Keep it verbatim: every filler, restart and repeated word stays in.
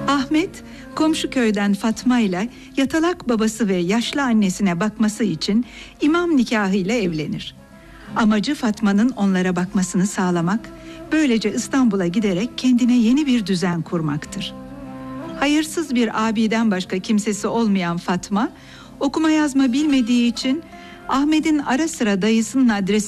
Ahmet, komşu köyden Fatma ile yatalak babası ve yaşlı annesine bakması için imam nikahı ile evlenir. Amacı Fatma'nın onlara bakmasını sağlamak, böylece İstanbul'a giderek kendine yeni bir düzen kurmaktır. Hayırsız bir abiden başka kimsesi olmayan Fatma, okuma yazma bilmediği için Ahmet'in ara sıra dayısının adresi